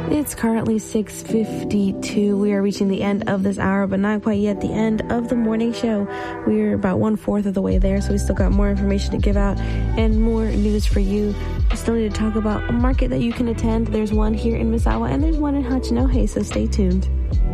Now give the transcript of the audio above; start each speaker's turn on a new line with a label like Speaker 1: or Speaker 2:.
Speaker 1: It's currently 6:52. We are reaching the end of this hour, but not quite yet the end of the morning show. We're about 1/4 of the way there, so we still got more information to give out and more news for you. We still need to talk about a market that you can attend. There's one here in Misawa, and there's one in Hachinohe, so stay tuned.